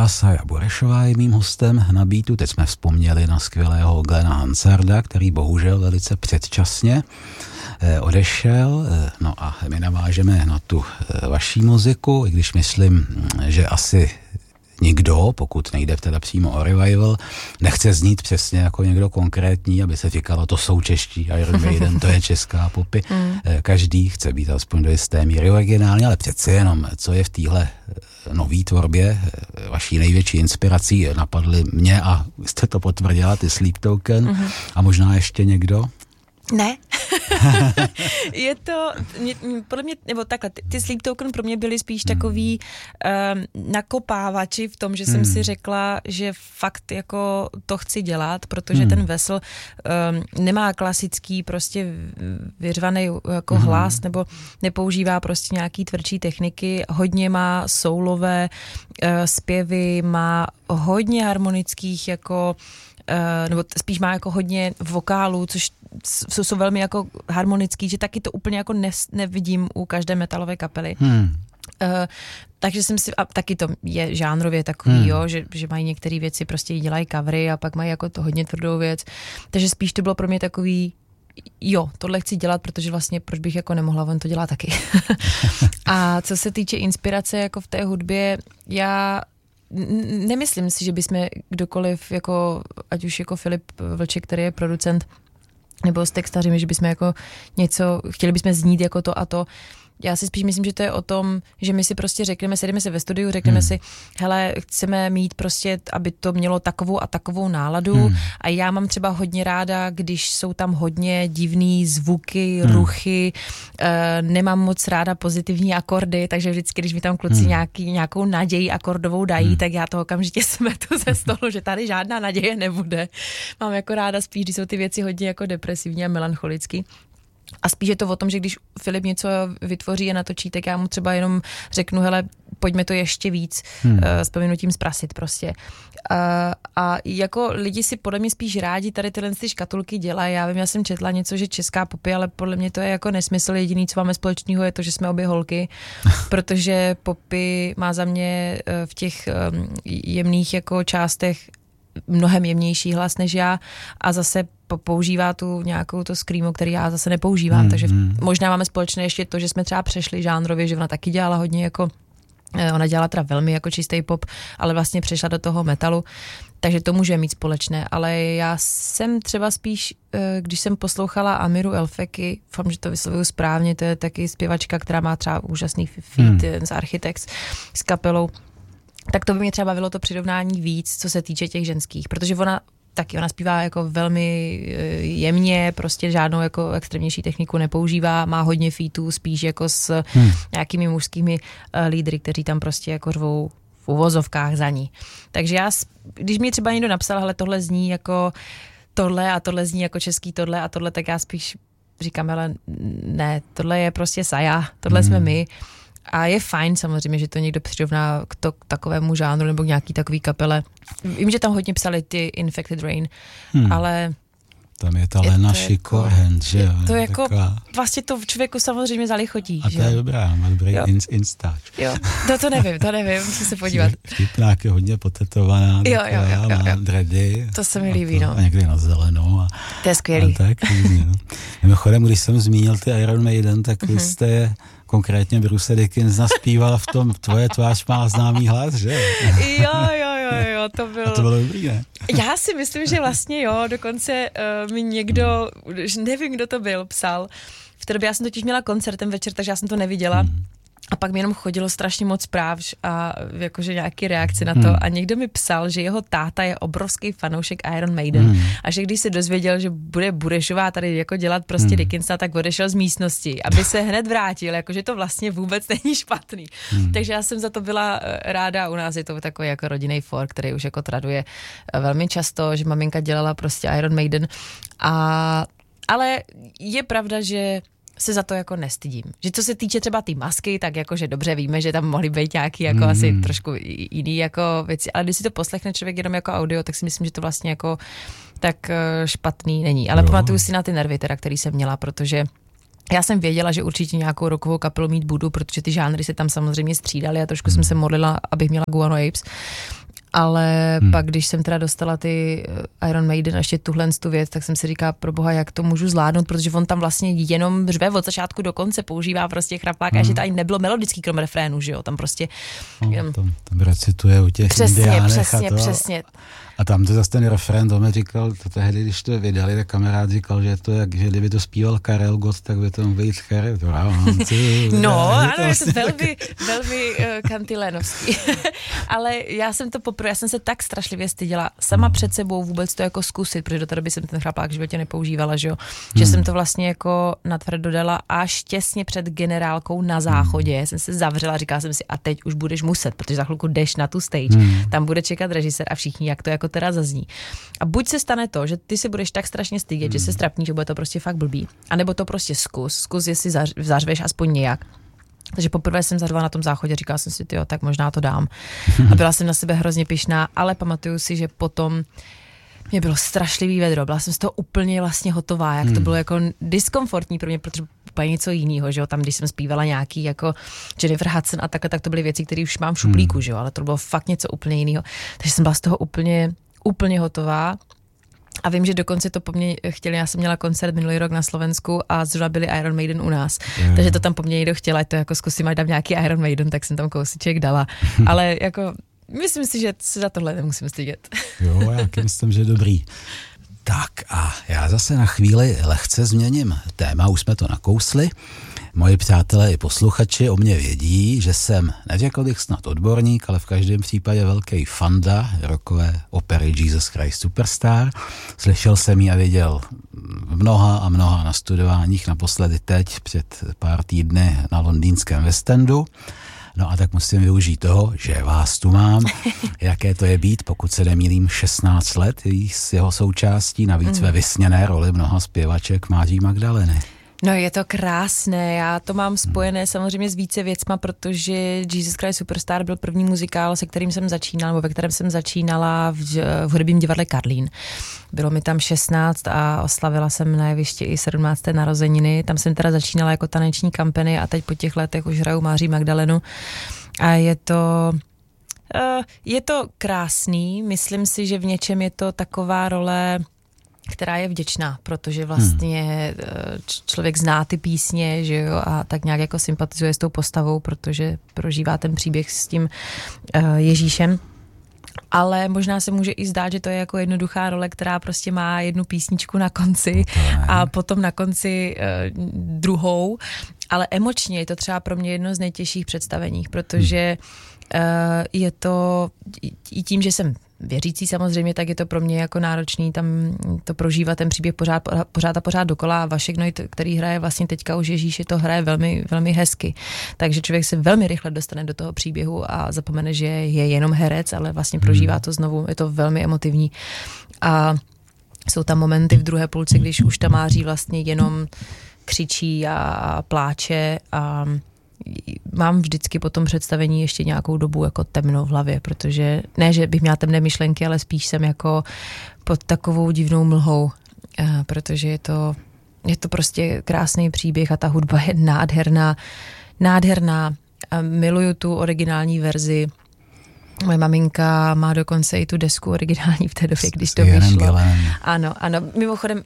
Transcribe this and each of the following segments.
a Saja Burešová je mým hostem na beatu. Teď jsme vzpomněli na skvělého Glena Hansarda, který bohužel velice předčasně odešel. No a my navážeme na tu vaší muziku, i když myslím, že asi nikdo, pokud nejde teda přímo o revival, nechce znít přesně jako někdo konkrétní, aby se říkalo, to jsou čeští Iron Maiden, to je česká popy. Každý chce být aspoň do jisté míry originální, ale přece jenom, co je v téhle nový tvorbě vaší největší inspirací, napadly mě a jste to potvrdila, ty Sleep Token a možná ještě někdo? Ne. Je to, podle mě, nebo takhle, ty Sleep Token pro mě byly spíš takový nakopávači v tom, že jsem si řekla, že fakt jako to chci dělat, protože ten Vessel nemá klasický prostě vyřvaný jako hlas, nebo nepoužívá prostě nějaký tvrdší techniky, hodně má soulové zpěvy, má hodně harmonických jako nebo spíš má jako hodně vokálů, což jsou velmi jako harmonický, že taky to úplně jako nevidím u každé metalové kapely. Takže jsem si, a taky to je žánrově takový, jo, že mají některé věci, prostě dělají covery a pak mají jako to hodně tvrdou věc. Takže spíš to bylo pro mě takový, jo, tohle chci dělat, protože vlastně proč bych jako nemohla, on to dělá taky. A co se týče inspirace jako v té hudbě, já nemyslím si, že bychom kdokoliv, jako, ať už jako Filip Vlček, který je producent, nebo s textaři, že bychom jako něco, chtěli bychom znít jako to a to. Já si spíš myslím, že to je o tom, že my si prostě řekneme, sedíme se ve studiu, řekneme si, hele, chceme mít prostě, aby to mělo takovou a takovou náladu a já mám třeba hodně ráda, když jsou tam hodně divný zvuky, ruchy, nemám moc ráda pozitivní akordy, takže vždycky, když mi tam kluci nějakou naději akordovou dají, tak já to okamžitě smetu ze stolu, že tady žádná naděje nebude. Mám jako ráda spíš, když jsou ty věci hodně jako depresivní a melancholický. A spíš je to o tom, že když Filip něco vytvoří a natočí, tak já mu třeba jenom řeknu, hele, pojďme to ještě víc s pominutím zprasit prostě. A jako lidi si podle mě spíš rádi tady tyhle škatulky dělají. Já vím, já jsem četla něco, že česká popy, ale podle mě to je jako nesmysl. Jediný, co máme společného, je to, že jsme obě holky, protože popy má za mě v těch jemných jako částech mnohem jemnější hlas než já a zase používá tu nějakou to screamo, který já zase nepoužívám, takže možná máme společné ještě to, že jsme třeba přešli žánrově, že ona taky dělala hodně jako, ona dělala teda velmi jako čistý pop, ale vlastně přešla do toho metalu, takže to může mít společné, ale já jsem třeba spíš, když jsem poslouchala Amiru Elfeky, doufám, že to vyslovuju správně, to je taky zpěvačka, která má třeba úžasný feat z Architects s kapelou, tak to by mě třeba bavilo to přirovnání víc, co se týče těch ženských, protože ona zpívá jako velmi jemně, prostě žádnou jako extrémnější techniku nepoužívá, má hodně featů, spíš jako s nějakými mužskými lídry, kteří tam prostě jako řvou v uvozovkách za ní. Takže já, když mi třeba někdo napsal, hele, tohle zní jako tohle a tohle zní jako český tohle a tohle, tak já spíš říkám, ale ne, tohle je prostě Saja, tohle jsme my. A je fajn samozřejmě, že to někdo přirovná k takovému žánru nebo k nějaký takový kapele. Vím, že tam hodně psali ty Infected Rain, ale... Tam je ta Lena Schicklehand, že jo? To jako, vlastně to člověku samozřejmě zalichotí. A to je dobrá, má dobrý instač. Jo, to nevím, musím se podívat. Vtipnák je hodně potetovaná, má dready. To se mi líbí, no. A někdy na zelenou. To je skvělý. Tak, no. Mimochodem, když jsem zmínil ty Iron Maiden, tak vy jste je konkrétně Bruce Dickinson naspíval v tom Tvoje tvář má známý hlas, že? Jo, to bylo... A to bylo dobrý, ne? Já si myslím, že vlastně jo, dokonce mi někdo, nevím, kdo to byl, psal. V té době já jsem totiž měla koncert ten večer, takže já jsem to neviděla. A pak mi jenom chodilo strašně moc zpráv a jakože nějaký reakce na to. A někdo mi psal, že jeho táta je obrovský fanoušek Iron Maiden a že když se dozvěděl, že bude Burešová tady jako dělat prostě Dickinsona, tak odešel z místnosti, aby se hned vrátil, jakože to vlastně vůbec není špatný. Takže já jsem za to byla ráda. U nás je to takový jako rodinný for, který už jako traduje velmi často, že maminka dělala prostě Iron Maiden. Ale je pravda, že se za to jako nestydím. Že co se týče třeba ty masky, tak jakože dobře víme, že tam mohly být nějaký jako asi trošku jiný jako věci, ale když si to poslechne člověk jenom jako audio, tak si myslím, že to vlastně jako tak špatný není. Ale pamatuju si na ty nervy teda, který jsem měla, protože já jsem věděla, že určitě nějakou rockovou kapelu mít budu, protože ty žánry se tam samozřejmě střídaly a trošku jsem se modlila, abych měla Guano Apes. Ale pak, když jsem teda dostala ty Iron Maiden a ještě tuhle tu věc, tak jsem si říkala, pro boha, jak to můžu zvládnout, protože on tam vlastně jenom řve od začátku do konce, používá prostě chrapák a že to ani nebylo melodický krom refrénu, že jo, tam prostě... Tam recituje o těch indiánech Přesně. A tam to zase ten refrén, to mi říkal, to tehdy, když to vydali, tak kamarád říkal, že to jak, že kdyby to zpíval Karel Gott, tak by to mohl být Karel. No, ano, je to velmi kantilénovský. Ale já jsem se tak strašlivě styděla sama před sebou vůbec to jako zkusit, protože do té doby jsem ten chrapák v životě nepoužívala, že jo. Že jsem to vlastně jako natvrdo dala až těsně před generálkou na záchodě. Jsem se zavřela, říkala jsem si, a teď už budeš muset, protože za chvilku jdeš na tu stage. Tam bude čekat režisér a všichni, jak to jako teda zazní. A buď se stane to, že ty si budeš tak strašně stydět, že se strapní, že bude to prostě fakt blbý. A nebo to prostě zkus, jestli zařveš aspoň nějak. Takže poprvé jsem zařvala na tom záchodě, říkala jsem si, tyjo, tak možná to dám. A byla jsem na sebe hrozně pyšná, ale pamatuju si, že potom mě bylo strašlivý vedro, byla jsem z toho úplně vlastně hotová, jak to bylo jako diskomfortní pro mě, protože úplně něco jiného, že jo, tam když jsem zpívala nějaký jako Jennifer Hudson a takhle, tak to byly věci, které už mám v šuplíku, že jo, ale to bylo fakt něco úplně jiného. Takže jsem byla z toho úplně hotová. A vím, že dokonce to po mně chtěli, já jsem měla koncert minulý rok na Slovensku a zrovna byli Iron Maiden u nás. Takže to tam po mně někdo chtěl, ať to jako zkusím, ať dám nějaký Iron Maiden, tak jsem tam kousíček dala. Ale jako myslím si, že se za tohle nemusím stydět. Jo, já myslím, že dobrý. Tak a já zase na chvíli lehce změním téma, už jsme to nakousli. Moji přátelé i posluchači o mě vědí, že jsem, neřekl bych snad odborník, ale v každém případě velký fanda rockové opery Jesus Christ Superstar. Slyšel jsem ji a viděl mnoha a mnoha nastudováních, naposledy teď před pár týdny na londýnském West Endu. No a tak musím využít toho, že vás tu mám, jaké to je být, pokud se nemýlím, 16 let s jeho součástí, navíc ve vysněné roli mnoha zpěvaček Máří Magdaleny. No je to krásné, já to mám spojené samozřejmě s více věcma, protože Jesus Christ Superstar byl první muzikál, se kterým jsem začínala, nebo ve kterém jsem začínala v hudebním divadle Karlín. Bylo mi tam 16 a oslavila jsem na jevišti i 17. narozeniny. Tam jsem teda začínala jako taneční kampany a teď po těch letech už hraju Máří Magdalenu. A je to krásný, myslím si, že v něčem je to taková role, která je vděčná, protože vlastně člověk zná ty písně, že jo, a tak nějak jako sympatizuje s tou postavou, protože prožívá ten příběh s tím Ježíšem. Ale možná se může i zdát, že to je jako jednoduchá role, která prostě má jednu písničku na konci a potom na konci druhou, ale emočně je to třeba pro mě jedno z nejtěžších představení, protože je to i tím, že jsem věřící samozřejmě, tak je to pro mě jako náročný tam to prožívat ten příběh pořád dokola. A Vašek Nojt, který hraje vlastně teďka už Ježíši, to hraje velmi, velmi hezky. Takže člověk se velmi rychle dostane do toho příběhu a zapomene, že je jenom herec, ale vlastně prožívá to znovu. Je to velmi emotivní. A jsou tam momenty v druhé půlce, když už ta Máří vlastně jenom křičí a pláče a mám vždycky po tom představení ještě nějakou dobu jako temno v hlavě, protože ne, že bych měla temné myšlenky, ale spíš jsem jako pod takovou divnou mlhou, protože je to prostě krásný příběh a ta hudba je nádherná. A miluju tu originální verzi. Moje maminka má dokonce i tu desku originální v té době, když to vyšlo. Ano. Mimochodem,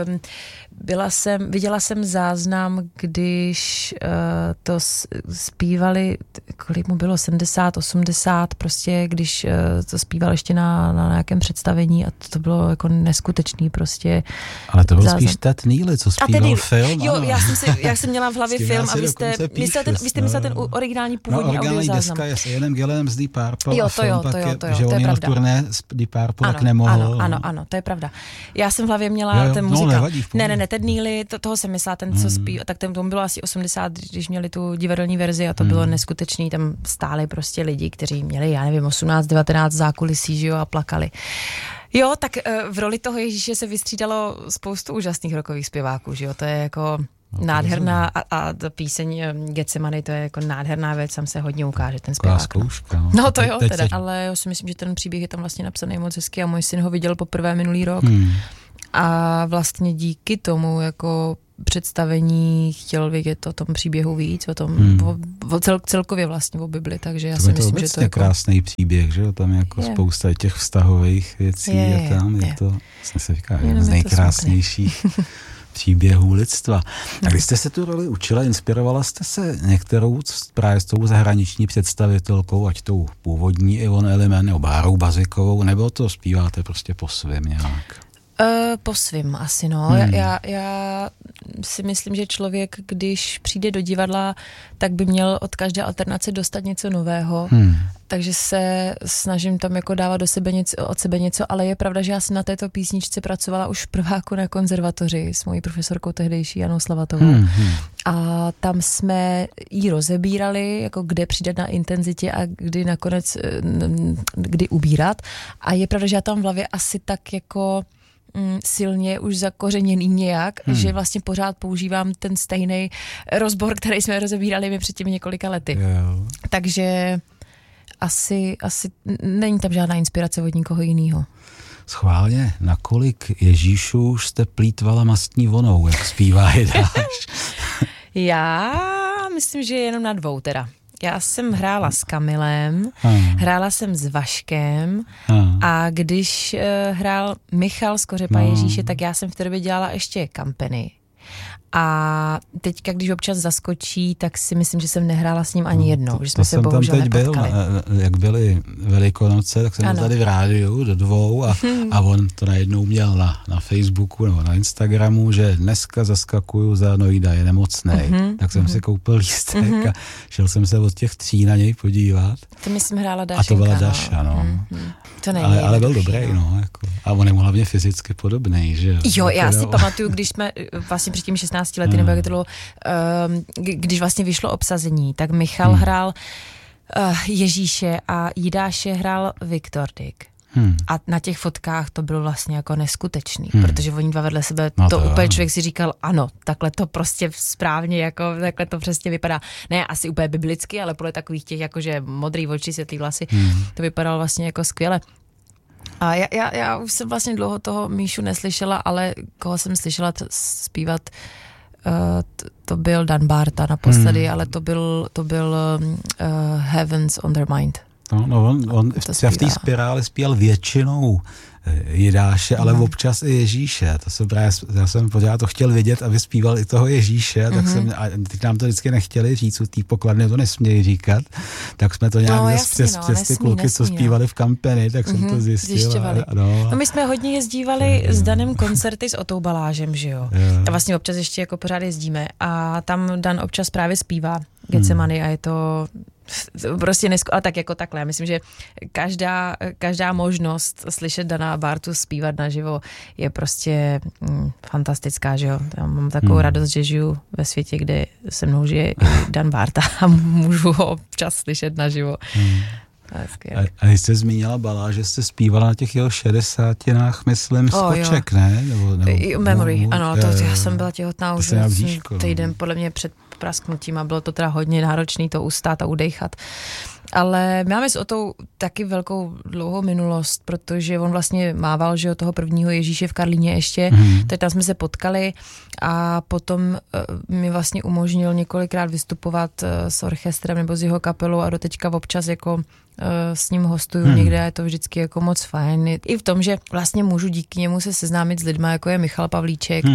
viděla jsem záznam, když to zpívali, kolik mu bylo, 70, 80, prostě, když to zpíval ještě na nějakém představení a to bylo jako neskutečný prostě. Ale to byl spíš Ted Neely, co zpíval film. Jo, já jsem měla v hlavě film a vy jste myslel ten originální původní audiozáznam. Deska je s Ianem Gillem z Deep Purple. Jo, to jo, že on jel v turné z Deep Purple, tak nemohl. Ano, to je pravda. Já jsem v hlavě měla ten muzikál. Nevadí, ne, Ted Neely, toho jsem myslela, ten, co zpíval, tak tomu bylo asi 80, když měli tu divadelní verzi a to bylo neskutečný, tam stáli prostě lidi, kteří měli, já nevím, 18, 19 zákulisí, že jo, a plakali. Jo, tak v roli toho Ježíše se vystřídalo spoustu úžasných rockových zpěváků, že jo, to je jako nádherná a ta píseň Getsemany, to je jako nádherná věc, tam se hodně ukáže ten zpěvák. Zkouška, no to jo, teda, ale já si myslím, že ten příběh je tam vlastně napsaný moc hezky a můj syn ho viděl poprvé minulý rok a vlastně díky tomu jako představení chtěl vědět o tom příběhu víc, o tom celkově vlastně o Bibli, takže já si myslím, že to je krásný příběh, že jo, tam je jako spousta těch vztahových věcí je to, vlastně se říká, z nejkrásnějších příběhů lidstva. A když jste se tu roli učila, inspirovala jste se některou právě s tou zahraniční představitelkou, ať tou původní Yvonne Elliman nebo Bárou Bazikovou, nebo to zpíváte prostě po svém nějak? Po svým asi, no. Já si myslím, že člověk, když přijde do divadla, tak by měl od každé alternace dostat něco nového. Takže se snažím tam jako dávat od sebe něco, ale je pravda, že já jsem na této písničce pracovala už v prváku na konzervatoři s mojí profesorkou tehdejší Janou Slavatovou. A tam jsme ji rozebírali, jako kde přidat na intenzitě a kdy nakonec, kdy ubírat. A je pravda, že já tam v hlavě asi tak jako silně už zakořeněný nějak, že vlastně pořád používám ten stejný rozbor, který jsme rozebírali my před těmi několika lety. Takže asi není tam žádná inspirace od nikoho jiného. Schválně, nakolik Ježíšů jste plýtvala mastní vonou, jak zpívá Jidáš? Já myslím, že jenom na 2 teda. Já jsem hrála s Kamilem, hrála jsem s Vaškem a když hrál Michal z Kořepa Ježíše, tak já jsem v té době dělala ještě kampeny. A teďka, když občas zaskočí, tak si myslím, že jsem nehrála s ním ani jednou, že jsme se bohužel nepotkali. Jak byly Velikonoce, tak jsem byl tady v rádiu do 2 a on to najednou měl na Facebooku nebo na Instagramu, že dneska zaskakuju za Noida, je nemocnej. Tak jsem si koupil lístek a šel jsem se od těch 3 na něj podívat. To myslím hrála Dašenka. A to byla Daša, no. To není ale byl dobrý, no. Jako. A on je mu hlavně fyzicky podobnej, že? Jo, já si pamatuju, když jsme vlastně před těmi 16 lety, nebo jak to bylo, když vlastně vyšlo obsazení, tak Michal hrál Ježíše a Jidáše hrál Viktor Dyk. A na těch fotkách to bylo vlastně jako neskutečný, protože oni dva vedle sebe, to úplně člověk si říkal, ano, takhle to prostě správně, jako takhle to přesně vypadá. Ne asi úplně biblicky, ale podle takových těch jakože modrý oči, světlý vlasy, to vypadalo vlastně jako skvěle. A já už jsem vlastně dlouho toho Míšu neslyšela, ale koho jsem slyšela zpívat, to byl Dan Barta naposledy, ale to byl Heavens on Their Mind. No, on v té spirále zpíval většinou Jidáše, ale občas i Ježíše. Já jsem pořád to chtěl vidět, aby zpíval i toho Ježíše, tak a teď nám to vždycky nechtěli říct, u té pokladny to nesmějí říkat, tak jsme to nějak přes ty kluky, co zpívali v kampeni, tak jsem to zjistil. No my jsme hodně jezdívali s Danem koncerty s Otou Balážem, že jo? A vlastně občas ještě jako pořád jezdíme a tam Dan občas právě zpívá Getsemani a je to prostě ale tak jako takhle. Já myslím, že každá možnost slyšet Dana Bartu zpívat naživo je prostě fantastická, že jo. Já mám takovou radost, že žiju ve světě, kde se mnou žije i Dan Barta a můžu ho občas slyšet naživo. A když jste zmínila Baláže, jste zpívala na těch jeho 60, myslím, skoček, ne? Nebo Memory, ano, já jsem byla těhotná už týden podle mě před prasknutím a bylo to teda hodně náročný to ustát a udejchat. Ale máme s Otou taky velkou dlouhou minulost, protože on vlastně mával, že toho prvního Ježíše v Karlíně ještě, tak tam jsme se potkali a potom mi vlastně umožnil několikrát vystupovat s orchestrem nebo s jeho kapelou a doteďka občas jako s ním hostuju někde a je to vždycky jako moc fajn. I v tom, že vlastně můžu díky němu se seznámit s lidma, jako je Michal Pavlíček,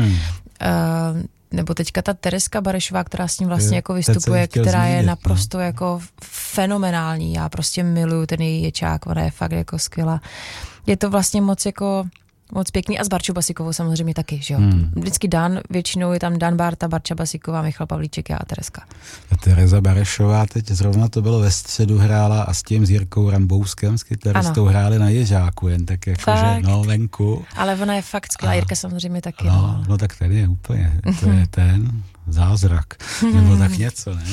nebo teďka ta Tereska Barešová, která s ním vlastně jako vystupuje, která je naprosto jako fenomenální. Já prostě miluju ten její ječák, ona je fakt jako skvělá. Je to vlastně moc pěkný a s Barčou Basikovou samozřejmě taky, že jo. Vždycky většinou je tam Dan Barta, Barča Basiková, Michal Pavlíček a Tereska. A Tereza Barešová teď zrovna to bylo ve středu hrála a s tím s Jirkou Rambouskem, s kytaristou hráli na Ježáku, jen tak jako, že venku. Ale ona je fakt skvělá, Jirka samozřejmě taky. No tak tady je úplně, to je ten zázrak, nebo tak něco, ne?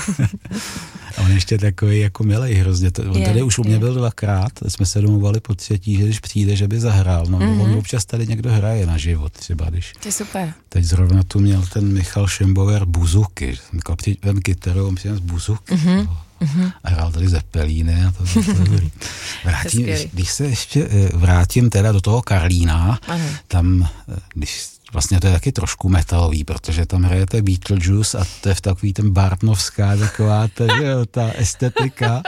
A on ještě takový jako milej hrozně. On tady už u mě byl 2krát, jsme se domluvali po 3, že když přijde, že by zahrál. No, on občas tady někdo hraje na život třeba, když. To je super. Teď zrovna tu měl ten Michal Šembauer buzuky. Vem kytaru, on přijde z buzuky. A hrál tady Zeppelíny a to dobrý. Když se ještě vrátím teda do toho Karlína, tam, když Vlastně to je taky trošku metalový, protože tam hrajete Beetlejuice a to je v takový ten bartnovská taková ta estetika.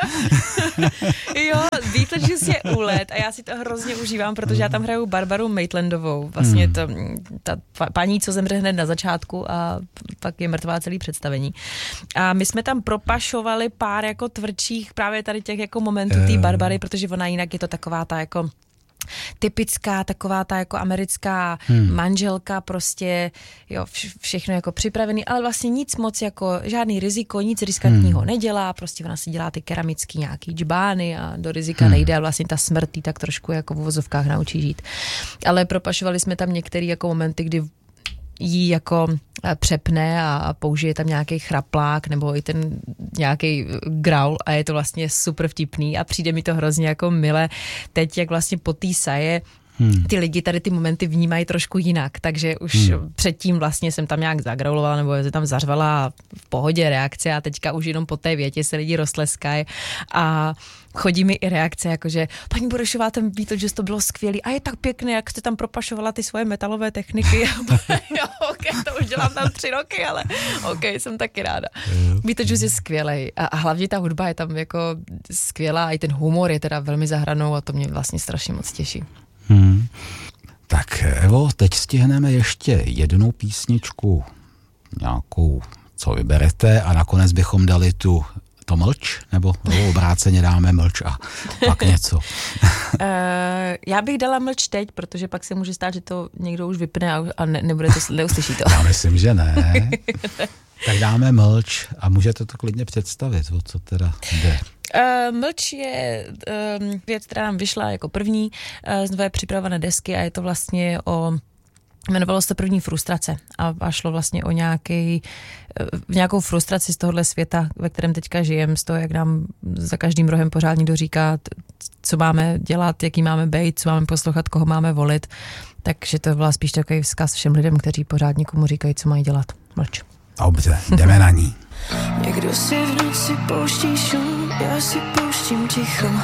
Jo, Beetlejuice je úlet a já si to hrozně užívám, protože já tam hraju Barbaru Maitlandovou, vlastně ta paní, co zemře hned na začátku a pak je mrtvá celý představení. A my jsme tam propašovali pár jako tvrdších právě tady těch jako momentů té Barbary, protože ona jinak je to taková ta jako typická, taková ta jako americká manželka, prostě jo, všechno jako připravený, ale vlastně nic moc jako, žádný riziko, nic riskantního nedělá, prostě ona si dělá ty keramický nějaký džbány a do rizika nejde a vlastně ta smrt jí tak trošku jako v uvozovkách naučí žít. Ale propašovali jsme tam některé jako momenty, kdy jí jako přepne a použije tam nějaký chraplák nebo i ten nějaký growl a je to vlastně super vtipný a přijde mi to hrozně jako mile teď, jak vlastně po té saje ty lidi tady ty momenty vnímají trošku jinak, takže už předtím vlastně jsem tam nějak zagraulovala nebo se tam zařvala v pohodě reakce a teďka už jenom po té větě se lidi roztleskají a chodí mi i reakce, jakože paní Burešová, ten Beetlejuice, to bylo skvělý a je tak pěkné, jak jste tam propašovala ty svoje metalové techniky. Jo, ok, to už dělám tam 3 roky, ale ok, jsem taky ráda. Beetlejuice je skvělej a hlavně ta hudba je tam jako skvělá a i ten humor je teda velmi za hranou a to mě vlastně strašně moc těší. Tak Evo, teď stihneme ještě jednu písničku, nějakou, co vyberete a nakonec bychom dali to mlč, nebo obráceně dáme mlč a pak něco. Já bych dala mlč teď, protože pak se může stát, že to někdo už vypne a nebude to, neuslyší to. Já myslím, že ne. Tak dáme mlč a můžete to klidně představit, o co teda jde. Mlč je věc, která nám vyšla jako první z nové připravované desky a je to vlastně jmenovalo se to První frustrace a šlo vlastně o nějakou frustraci z tohohle světa, ve kterém teďka žijeme, z toho, jak nám za každým rohem pořád někdo říká, co máme dělat, jaký máme bejt, co máme poslouchat, koho máme volit. Takže to byla spíš takový vzkaz všem lidem, kteří pořád někomu říkají, co mají dělat. Mlč. Dobře, jdeme na ní. Někdo si v noci pouští šum, já si pouštím ticho.